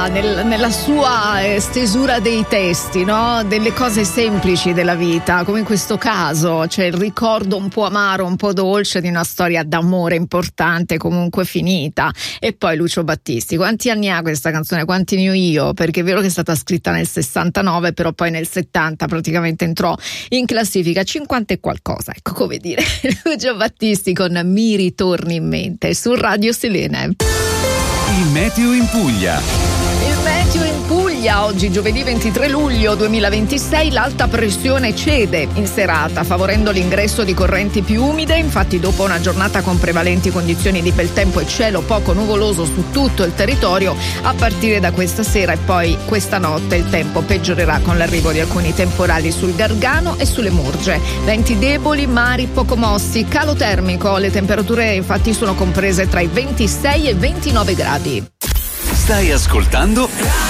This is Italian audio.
nella sua stesura dei testi, no? Delle cose semplici della vita, come in questo caso c'è il ricordo un po' amaro, un po' dolce di una storia d'amore importante, comunque finita. E poi Lucio Battisti, quanti anni ha questa canzone? Quanti ne ho io? Perché è vero che è stata scritta nel 69, però poi nel 70 praticamente entrò in classifica, 50 e qualcosa, ecco, come dire. Lucio Battisti con Mi ritorni in mente su Radio Selene. Il meteo in Puglia. Il meteo in Puglia, oggi giovedì 23 luglio 2026, l'alta pressione cede in serata, favorendo l'ingresso di correnti più umide. Infatti, dopo una giornata con prevalenti condizioni di bel tempo e cielo poco nuvoloso su tutto il territorio, a partire da questa sera e poi questa notte il tempo peggiorerà con l'arrivo di alcuni temporali sul Gargano e sulle Murge. Venti deboli, mari poco mossi, calo termico, le temperature infatti sono comprese tra i 26 e i 29 gradi. Stai ascoltando